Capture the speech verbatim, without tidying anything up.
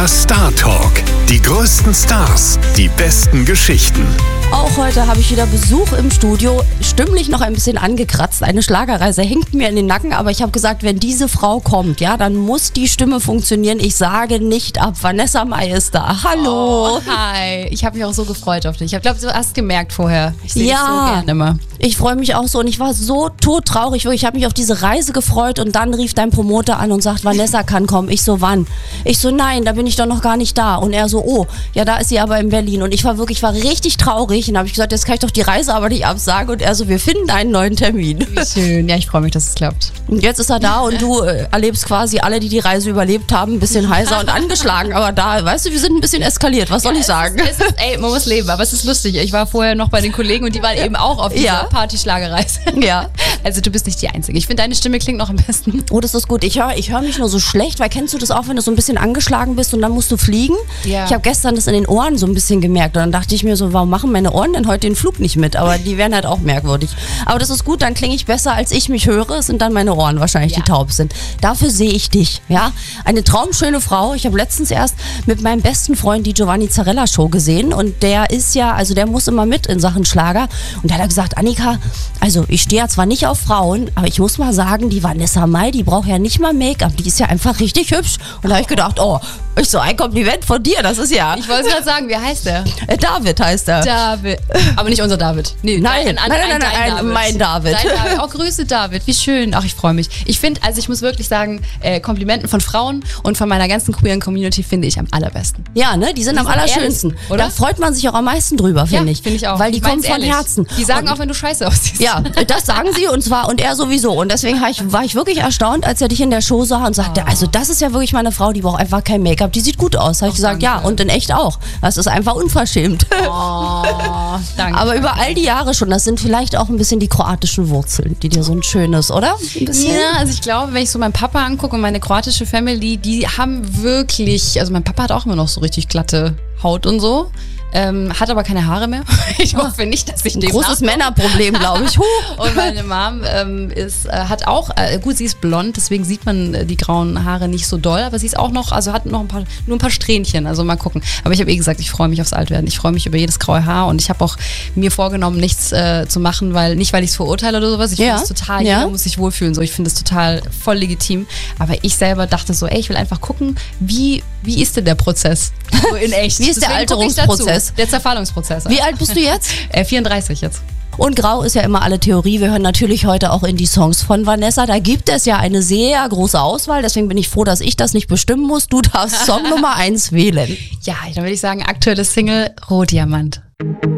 Der Star Talk. Die größten Stars, die besten Geschichten. Auch heute habe ich wieder Besuch im Studio, stimmlich noch ein bisschen angekratzt. Eine Schlagerreise hängt mir in den Nacken, aber ich habe gesagt, wenn diese Frau kommt, ja, dann muss die Stimme funktionieren. Ich sage nicht ab. Vanessa Mai ist da. Hallo. Oh, hi. Ich habe mich auch so gefreut auf dich. Ich glaube, du hast gemerkt vorher. Ich sehe Ja. dich so gerne immer. Ich freue mich auch so und ich war so todtraurig. Ich habe mich auf diese Reise gefreut und dann rief dein Promoter an und sagt, Vanessa kann kommen. Ich so, wann? Ich so, nein, da bin ich doch noch gar nicht da. Und er so, oh, ja, da ist sie aber in Berlin. Und ich war wirklich, ich war richtig traurig. Und habe ich gesagt, jetzt kann ich doch die Reise aber nicht absagen. Und er so, wir finden einen neuen Termin. Wie schön. Ja, ich freue mich, dass es klappt. Und jetzt ist er da und du äh, erlebst quasi alle, die die Reise überlebt haben, ein bisschen heiser und angeschlagen. Aber da, weißt du, wir sind ein bisschen eskaliert. Was soll Ja, ich sagen? Es ist, es ist, ey, man muss leben, aber es ist lustig. Ich war vorher noch bei den Kollegen und die waren eben auch auf dieser Ja. Party-Schlagereise. Ja. Also du bist nicht die Einzige. Ich finde, deine Stimme klingt noch am besten. Oh, das ist gut. Ich höre ich hör mich nur so schlecht, weil kennst du das auch, wenn du so ein bisschen angeschlagen bist und dann musst du fliegen? Ja. Ich habe gestern das in den Ohren so ein bisschen gemerkt und dann dachte ich mir so, warum machen meine Ohren denn heute den Flug nicht mit? Aber die werden halt auch merkwürdig. Aber das ist gut, dann klinge ich besser, als ich mich höre. Es sind dann meine Ohren wahrscheinlich, Ja. die taub sind. Dafür sehe ich dich, ja? Eine traumschöne Frau. Ich habe letztens erst mit meinem besten Freund die Giovanni Zarella Show gesehen und der ist ja, also der muss immer mit in Sachen Schlager und da hat er gesagt, Annika, also ich stehe ja zwar nicht auf Frauen, aber ich muss mal sagen, die Vanessa Mai, die braucht ja nicht mal Make-up, die ist ja einfach richtig hübsch. Und da habe ich gedacht, oh, ich so ein Kompliment von dir, das ist ja... Ich wollte gerade sagen, wie heißt der? Äh, David heißt er. David. Aber nicht unser David. Nee, Nein, dein- nein, nein, nein, dein nein, mein David. Dein David. Auch Grüße, David. Wie schön. Ach, ich freue mich. Ich finde, also ich muss wirklich sagen, äh, Komplimenten von Frauen und von meiner ganzen queeren Community finde ich am allerbesten. Ja, ne, die sind Die am sind allerschönsten. ehrlich, oder? Da freut man sich auch am meisten drüber, finde ich. finde ich auch. Weil die Ich kommen mein's von ehrlich. Herzen. Die sagen und, auch, wenn du scheiße aussiehst. ja, das sagen sie und zwar und er sowieso. Und deswegen war ich, war ich wirklich erstaunt, als er dich in der Show sah und sagte, Oh. also das ist ja wirklich meine Frau, die braucht einfach kein Make-up, die sieht gut aus. Habe ich gesagt, ja, danke. und in echt auch. Das ist einfach unverschämt. Oh, danke. Aber über all die Jahre schon, das sind vielleicht auch ein bisschen die kroatischen Wurzeln, die dir so ein schönes, oder? Ein bisschen? Ja, also ich glaube, wenn ich so meinen Papa angucke und meine kroatische Family, die haben wirklich, also mein Papa hat auch immer noch so richtig glatte Haut und so. Ähm, hat aber keine Haare mehr. Ich hoffe nicht, dass ich Ein dem großes nachkomme. Männerproblem, glaube ich. Huh. Und meine Mom ähm, ist, äh, hat auch, äh, gut, sie ist blond, deswegen sieht man äh, die grauen Haare nicht so doll, aber sie ist auch noch, also hat noch ein paar, nur ein paar Strähnchen, also mal gucken. Aber ich habe eh gesagt, ich freue mich aufs Altwerden. Ich freue mich über jedes graue Haar und ich habe auch mir vorgenommen, nichts äh, zu machen, weil, nicht weil ich es verurteile oder sowas, ich Ja. finde es total, Ja. jeder muss sich wohlfühlen, so, ich finde es total voll legitim. Aber ich selber dachte so, ey, ich will einfach gucken, wie, wie ist denn der Prozess? So in echt. Wie ist der Deswegen guck ich Alterungsprozess? dazu. Der Zerfallungsprozess. Wie alt bist du jetzt? Äh, vierunddreißig jetzt. Und grau ist ja immer alle Theorie. Wir hören natürlich heute auch in die Songs von Vanessa. Da gibt es ja eine sehr große Auswahl. Deswegen bin ich froh, dass ich das nicht bestimmen muss. Du darfst Song Nummer eins wählen. Ja, dann würde ich sagen, aktuelle Single Rohdiamant.